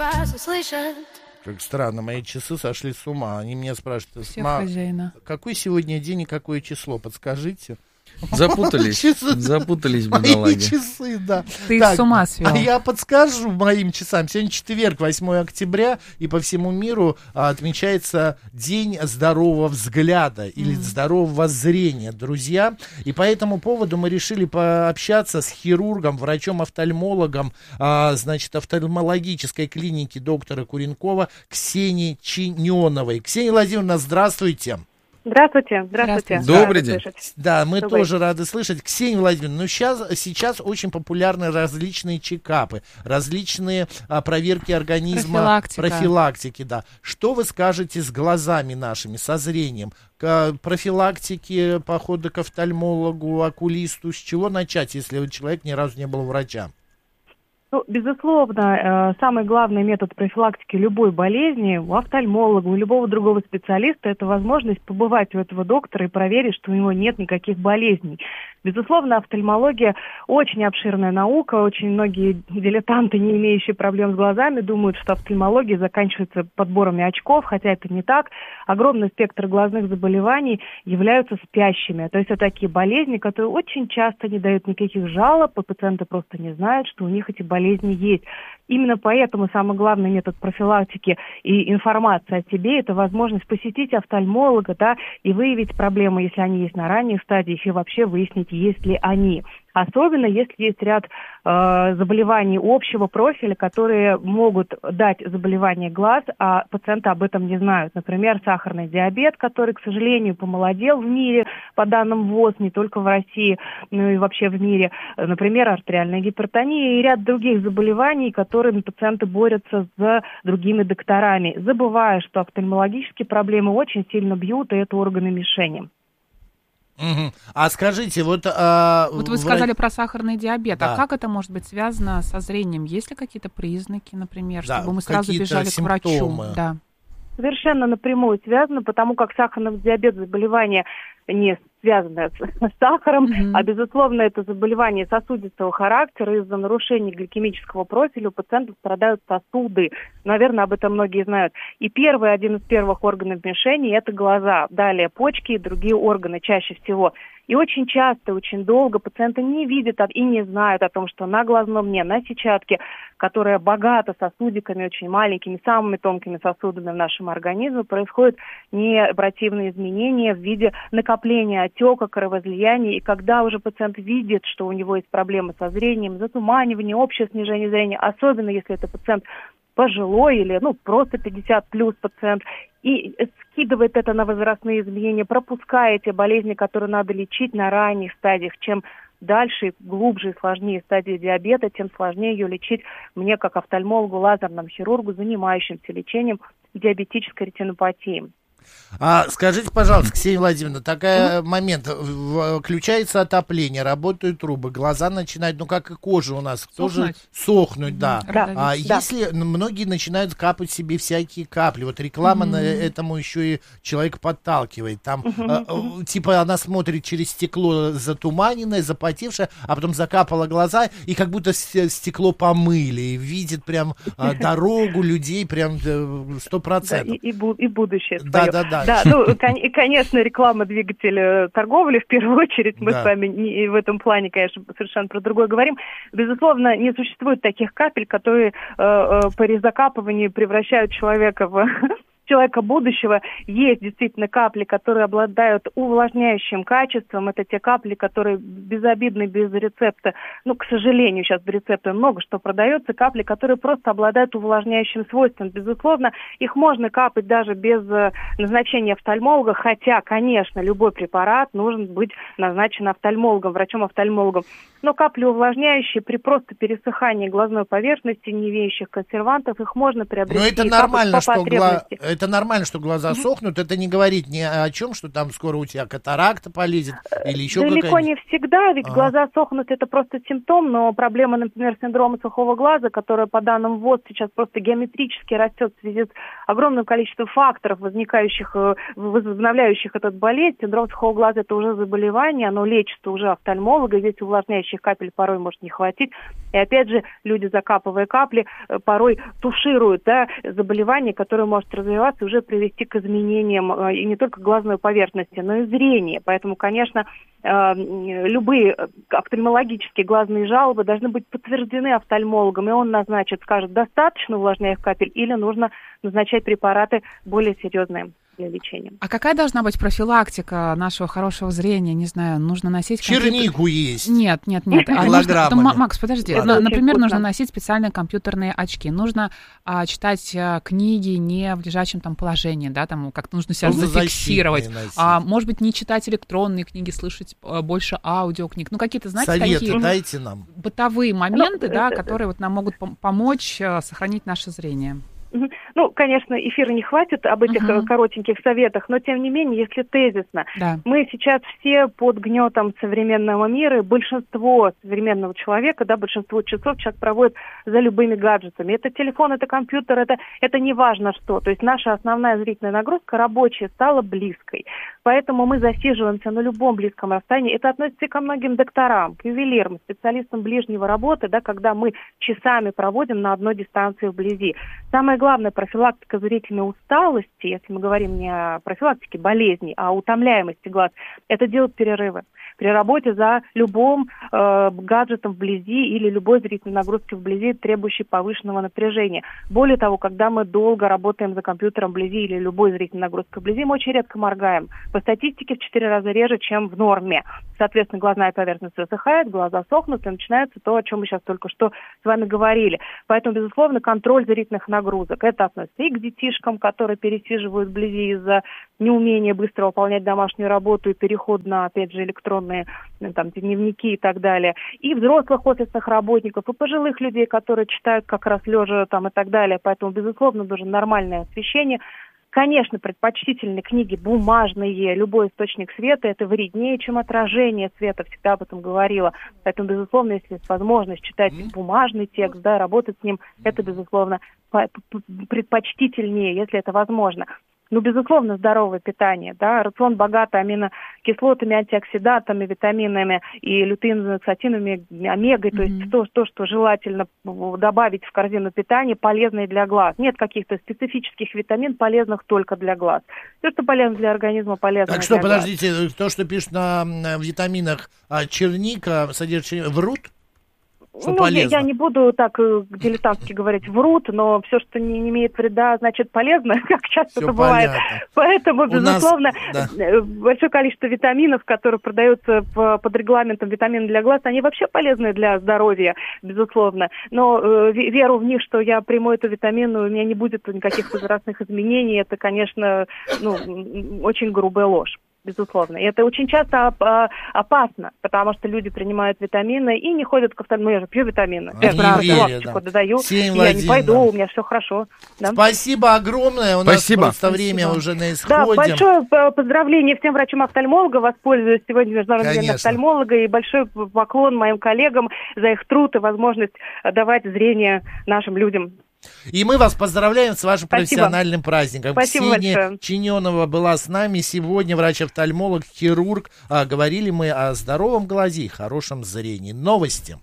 вас услышат. Как странно, мои часы сошли с ума. Они меня спрашивают, хозяина. Какой сегодня день и какое число, подскажите. Запутались, бедолаги. Мои часы, да. Ты их с ума свел. А я подскажу моим часам. Сегодня четверг, 8 октября, и по всему миру отмечается День здорового взгляда или здорового зрения, друзья. И по этому поводу мы решили пообщаться с хирургом, врачом-офтальмологом, офтальмологической клиники доктора Куренкова Ксенией Чиненовой. Ксения Владимировна, здравствуйте. Здравствуйте. Добрый день. Да, мы тоже рады слышать. Ксения Владимировна, сейчас очень популярны различные чекапы, различные проверки организма, профилактики, да. Что вы скажете с глазами нашими, со зрением? К профилактике, похода к офтальмологу, окулисту, с чего начать, если человек ни разу не был врачом? Ну, безусловно, самый главный метод профилактики любой болезни у офтальмолога, у любого другого специалиста – это возможность побывать у этого доктора и проверить, что у него нет никаких болезней. Безусловно, офтальмология очень обширная наука, очень многие дилетанты, не имеющие проблем с глазами, думают, что офтальмология заканчивается подборами очков, хотя это не так. Огромный спектр глазных заболеваний являются спящими, то есть это такие болезни, которые очень часто не дают никаких жалоб, и пациенты просто не знают, что у них эти болезни есть. Именно поэтому самый главный метод профилактики и информации о себе – это возможность посетить офтальмолога, да, и выявить проблемы, если они есть на ранних стадиях, и вообще выяснить, есть ли они. Особенно, если есть ряд заболеваний общего профиля, которые могут дать заболевание глаз, а пациенты об этом не знают. Например, сахарный диабет, который, к сожалению, помолодел в мире, по данным ВОЗ, не только в России, но и вообще в мире. Например, артериальная гипертония и ряд других заболеваний, которыми пациенты борются с другими докторами, забывая, что офтальмологические проблемы очень сильно бьют, и это органы мишени. Угу. А скажите, вот вы сказали про сахарный диабет, да. А как это может быть связано со зрением? Есть ли какие-то признаки, например, да, чтобы мы сразу бежали симптомы. К врачу? Да. Совершенно напрямую связано, потому как сахарный диабет – заболевание не связанное с сахаром, а, безусловно, это заболевание сосудистого характера. Из-за нарушений гликемического профиля у пациентов страдают сосуды. Наверное, об этом многие знают. И один из первых органов мишени – это глаза. Далее почки и другие органы чаще всего. И очень часто, очень долго пациенты не видят и не знают о том, что на глазном дне, на сетчатке, которая богата сосудиками очень маленькими, самыми тонкими сосудами в нашем организме, происходят необратимые изменения в виде накопления отека, кровоизлияния. И когда уже пациент видит, что у него есть проблемы со зрением, затуманивание, общее снижение зрения, особенно если это пациент пожилой или просто 50 плюс пациент, и скидывает это на возрастные изменения, пропуская эти болезни, которые надо лечить на ранних стадиях. Чем дальше, глубже и сложнее стадии диабета, тем сложнее ее лечить мне, как офтальмологу, лазерному хирургу, занимающимся лечением диабетической ретинопатии. Скажите, пожалуйста, Ксения Владимировна, такой момент. Включается отопление, работают трубы, глаза начинают, как и кожа у нас, тоже сохнуть, да. Если многие начинают капать себе всякие капли, вот реклама на этому еще и человек подталкивает. Там, типа она смотрит через стекло затуманенное, запотевшее, а потом закапала глаза, и как будто стекло помыли, и видит прям дорогу, людей прям 100%. И будущее. Да. Конечно, реклама двигателя торговли, в первую очередь, мы с вами в этом плане, конечно, совершенно про другое говорим. Безусловно, не существует таких капель, которые при закапывании превращают человека в человека будущего. Есть действительно капли, которые обладают увлажняющим качеством. Это те капли, которые безобидны, без рецепта. К сожалению, сейчас без рецепта много что продается. Капли, которые просто обладают увлажняющим свойством. Безусловно, их можно капать даже без назначения офтальмолога, хотя, конечно, любой препарат должен быть назначен офтальмологом, врачом-офтальмологом. Но капли увлажняющие при просто пересыхании глазной поверхности, не имеющих консервантов, их можно приобрести. Но это нормально, что это нормально, что глаза сохнут, это не говорит ни о чем, что там скоро у тебя катаракта полезет или еще какая-нибудь. Далеко не всегда, ведь глаза сохнут, это просто симптом, но проблема, например, синдрома сухого глаза, которая по данным ВОЗ сейчас просто геометрически растет в связи с огромным количеством факторов, возобновляющих этот болезнь. Синдром сухого глаза – это уже заболевание, оно лечится уже офтальмолога, здесь увлажняющих капель порой может не хватить. И опять же, люди, закапывая капли, порой тушируют заболевание, которое может развиваться и уже привести к изменениям и не только глазной поверхности, но и зрения. Поэтому, конечно, любые офтальмологические глазные жалобы должны быть подтверждены офтальмологом, и он назначит, скажет, достаточно увлажняющих капель или нужно назначать препараты более серьезные для лечения. А какая должна быть профилактика нашего хорошего зрения? Не знаю, нужно носить... Чернику есть. Нет. Макс, подожди. Например, нужно носить специальные компьютерные очки. Нужно читать книги не в лежачем там положении, да, там как-то нужно себя зафиксировать. Может быть, не читать электронные книги, слышать больше аудиокниг. Ну, какие-то, знаете, советы такие дайте нам. Бытовые моменты, которые вот нам могут помочь сохранить наше зрение. Ну, конечно, эфира не хватит об этих коротеньких советах, но тем не менее, если тезисно, мы сейчас все под гнетом современного мира, и большинство современного человека, большинство часов человек проводит за любыми гаджетами. Это телефон, это компьютер, это не важно что. То есть наша основная зрительная нагрузка рабочая стала близкой. Поэтому мы засиживаемся на любом близком расстоянии. Это относится и ко многим докторам, к ювелирам, специалистам ближнего работы, когда мы часами проводим на одной дистанции вблизи. Самое главное, профилактика зрительной усталости, если мы говорим не о профилактике болезней, а о утомляемости глаз, это делать перерывы. При работе за любым гаджетом вблизи или любой зрительной нагрузкой вблизи, требующей повышенного напряжения. Более того, когда мы долго работаем за компьютером вблизи или любой зрительной нагрузкой вблизи, мы очень редко моргаем. По статистике в 4 раза реже, чем в норме. Соответственно, глазная поверхность высыхает, глаза сохнут, и начинается то, о чем мы сейчас только что с вами говорили. Поэтому, безусловно, контроль зрительных нагрузок. Это относится и к детишкам, которые пересиживают вблизи из-за неумения быстро выполнять домашнюю работу и переход на, опять же, электронные дневники и так далее. И взрослых офисных работников, и пожилых людей, которые читают как раз лежа и так далее. Поэтому, безусловно, нужно нормальное освещение. Конечно, предпочтительны книги бумажные, любой источник света, это вреднее, чем отражение света, всегда об этом говорила. Поэтому, безусловно, если есть возможность читать бумажный текст, работать с ним, это, безусловно, предпочтительнее, если это возможно. Безусловно, здоровое питание, рацион богат аминокислотами, антиоксидантами, витаминами и лютеиноцианинами, омегой, то есть то, что желательно добавить в корзину питания, полезное для глаз. Нет каких-то специфических витамин, полезных только для глаз. Все, что полезно для организма, полезно так для глаз. Подождите, то, что пишут на витаминах, черника содержит, врут? Я не буду так дилетантски говорить врут, но все, что не имеет вреда, значит полезно, как часто это бывает. Поэтому, безусловно, большое количество витаминов, которые продаются под регламентом витамины для глаз, они вообще полезны для здоровья, безусловно. Но веру в них, что я приму эту витамину, у меня не будет никаких возрастных изменений, это, конечно, очень грубая ложь. Безусловно. И это очень часто опасно, потому что люди принимают витамины и не ходят к офтальмологу. Я же пью витамины. Я додаю, я не пойду, у меня все хорошо. Да? Спасибо огромное. У нас просто время уже на исходе. Да, большое поздравление всем врачам-офтальмологам. Воспользуюсь сегодня Международным днем офтальмолога. И большой поклон моим коллегам за их труд и возможность давать зрение нашим людям. И мы вас поздравляем с вашим профессиональным праздником. Спасибо Ксения большое. Чиненова была с нами сегодня, врач-офтальмолог, хирург. Говорили мы о здоровом глазе и хорошем зрении. Новости.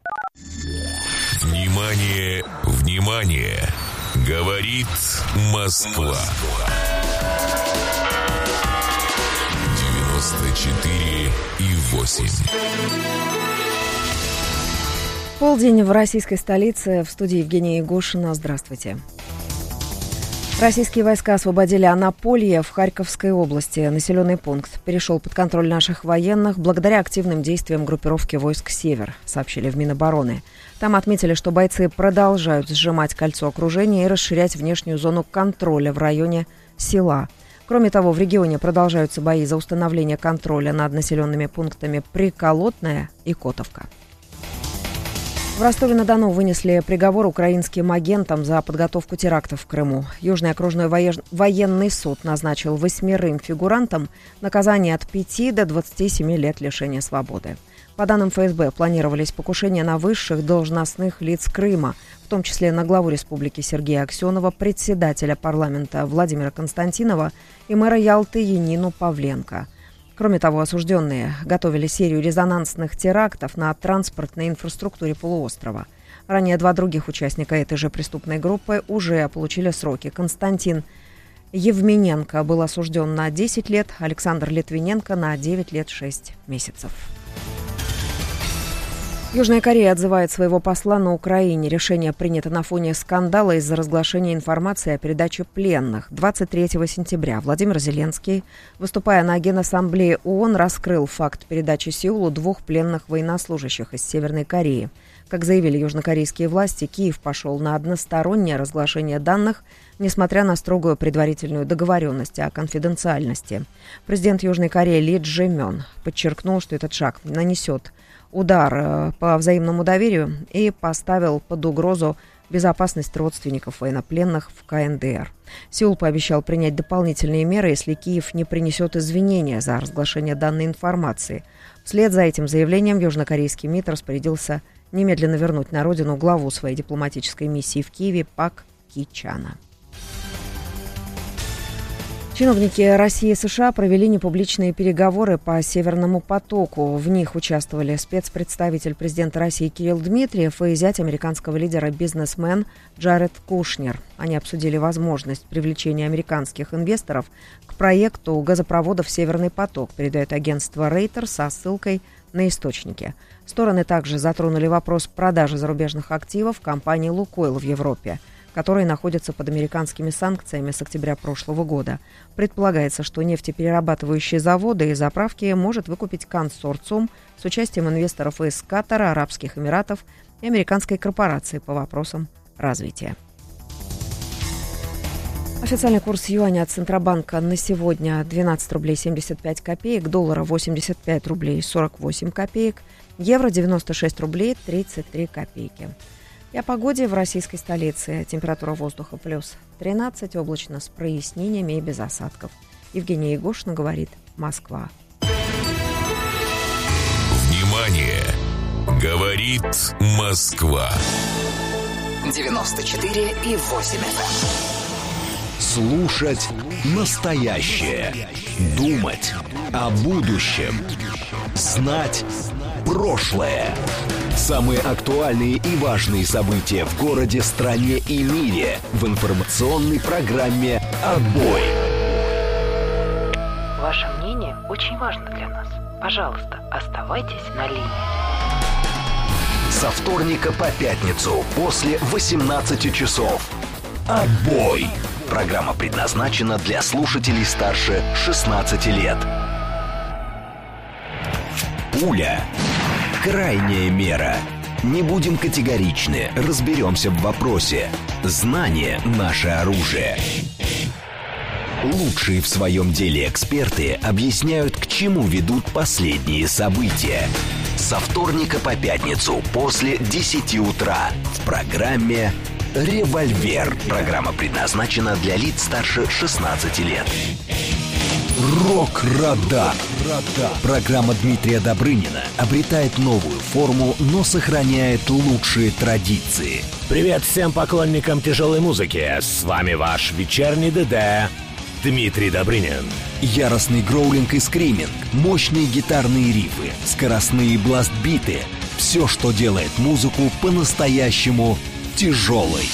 Внимание, внимание! Говорит Москва. 94,8. Полдень в российской столице. В студии Евгения Егошина. Здравствуйте. Российские войска освободили Анаполье в Харьковской области. Населенный пункт перешел под контроль наших военных благодаря активным действиям группировки войск «Север», сообщили в Минобороны. Там отметили, что бойцы продолжают сжимать кольцо окружения и расширять внешнюю зону контроля в районе села. Кроме того, в регионе продолжаются бои за установление контроля над населенными пунктами Приколотная и Котовка. В Ростове-на-Дону вынесли приговор украинским агентам за подготовку терактов в Крыму. Южный окружной военный суд назначил 8 фигурантам наказание от 5 до 27 лет лишения свободы. По данным ФСБ, планировались покушения на высших должностных лиц Крыма, в том числе на главу республики Сергея Аксенова, председателя парламента Владимира Константинова и мэра Ялты Янину Павленко. Кроме того, осужденные готовили серию резонансных терактов на транспортной инфраструктуре полуострова. Ранее 2 других участника этой же преступной группы уже получили сроки. Константин Евмененко был осужден на 10 лет, Александр Литвиненко на 9 лет 6 месяцев. Южная Корея отзывает своего посла на Украине. Решение принято на фоне скандала из-за разглашения информации о передаче пленных. 23 сентября Владимир Зеленский, выступая на Генассамблее ООН, раскрыл факт передачи Сеулу 2 пленных военнослужащих из Северной Кореи. Как заявили южнокорейские власти, Киев пошел на одностороннее разглашение данных, несмотря на строгую предварительную договоренность о конфиденциальности. Президент Южной Кореи Ли Чжэ-мён подчеркнул, что этот шаг нанесет удар по взаимному доверию и поставил под угрозу безопасность родственников военнопленных в КНДР. Сеул пообещал принять дополнительные меры, если Киев не принесет извинения за разглашение данной информации. Вслед за этим заявлением южнокорейский МИД распорядился немедленно вернуть на родину главу своей дипломатической миссии в Киеве Пак Ки-чана. Чиновники России и США провели непубличные переговоры по «Северному потоку». В них участвовали спецпредставитель президента России Кирилл Дмитриев и зять американского лидера-бизнесмен Джаред Кушнер. Они обсудили возможность привлечения американских инвесторов к проекту газопроводов «Северный поток», передает агентство Reuters со ссылкой на источники. Стороны также затронули вопрос продажи зарубежных активов компании «Лукойл» в Европе, которые находятся под американскими санкциями с октября прошлого года. Предполагается, что нефтеперерабатывающие заводы и заправки может выкупить консорциум с участием инвесторов из Катара, Арабских Эмиратов и американской корпорации по вопросам развития. Официальный курс юаня от Центробанка на сегодня 12 рублей 75 копеек, доллара 85 рублей 48 копеек, евро 96 рублей 33 копейки. И о погоде в российской столице. Температура воздуха плюс 13, облачно с прояснениями и без осадков. Евгения Егошина говорит, Москва. Внимание! Говорит Москва. 94,8 FM. Слушать настоящее. Думать о будущем. Знать прошлое. Самые актуальные и важные события в городе, стране и мире в информационной программе «Отбой». Ваше мнение очень важно для нас. Пожалуйста, оставайтесь на линии. Со вторника по пятницу после 18 часов. «Отбой». Программа предназначена для слушателей старше 16 лет. Пуля. Крайняя мера. Не будем категоричны, разберемся в вопросе. Знание – наше оружие. Лучшие в своем деле эксперты объясняют, к чему ведут последние события. Со вторника по пятницу после 10 утра в программе «Револьвер». Программа предназначена для лиц старше 16 лет. Рок-радар. Программа Дмитрия Добрынина обретает новую форму, но сохраняет лучшие традиции. Привет всем поклонникам тяжелой музыки. С вами ваш вечерний ДД Дмитрий Добрынин. Яростный гроулинг и скриминг, мощные гитарные рифы, скоростные бластбиты. Все, что делает музыку по-настоящему тяжелой.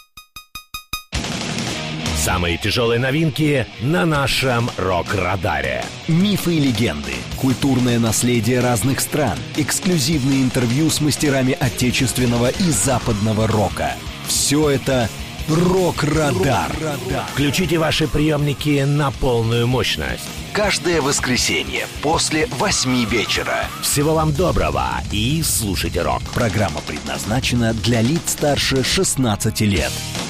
Самые тяжелые новинки на нашем рок-радаре. Мифы и легенды, культурное наследие разных стран, эксклюзивные интервью с мастерами отечественного и западного рока. Все это «Рок-радар». Включите ваши приемники на полную мощность. Каждое воскресенье после 8 вечера. Всего вам доброго и слушайте рок. Программа предназначена для лиц старше 16 лет.